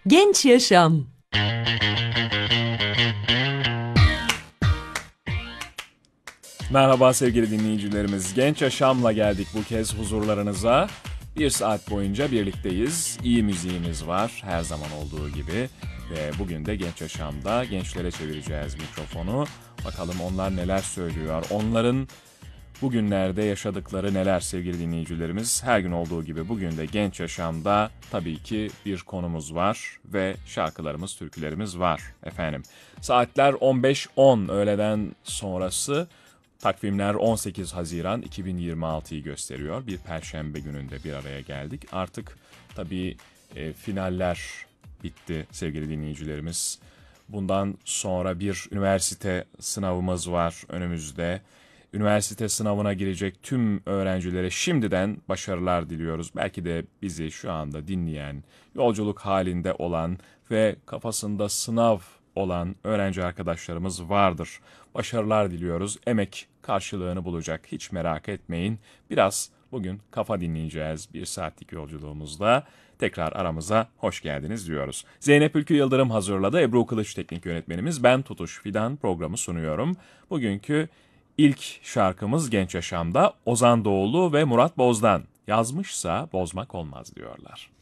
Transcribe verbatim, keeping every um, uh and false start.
Genç Yaşam. Merhaba sevgili dinleyicilerimiz. Genç Yaşam'la geldik bu kez huzurlarınıza. Bir saat boyunca birlikteyiz. İyi müziğimiz var her zaman olduğu gibi. Ve bugün de Genç Yaşam'da gençlere çevireceğiz mikrofonu. Bakalım onlar neler söylüyor. Onların bugünlerde yaşadıkları neler sevgili dinleyicilerimiz. Her gün olduğu gibi bugün de Genç Yaşam'da tabii ki bir konumuz var ve şarkılarımız, türkülerimiz var efendim. Saatler on beş on öğleden sonrası. Takvimler on sekiz Haziran iki bin yirmi altıyı gösteriyor. Bir perşembe gününde bir araya geldik. Artık tabii e, finaller bitti sevgili dinleyicilerimiz. Bundan sonra bir üniversite sınavımız var önümüzde. Üniversite sınavına girecek tüm öğrencilere şimdiden başarılar diliyoruz. Belki de bizi şu anda dinleyen, yolculuk halinde olan ve kafasında sınav olan öğrenci arkadaşlarımız vardır. Başarılar diliyoruz. Emek karşılığını bulacak. Hiç merak etmeyin. Biraz bugün kafa dinleyeceğiz bir saatlik yolculuğumuzda. Tekrar aramıza hoş geldiniz diyoruz. Zeynep Ülkü Yıldırım hazırladı. Ebru Kılıç teknik yönetmenimiz. Ben Tutuş Fidan programı sunuyorum. Bugünkü ilk şarkımız Genç Yaşam'da Ozan Doğulu ve Murat Boz'dan. Yazmışsa bozmak olmaz diyorlar.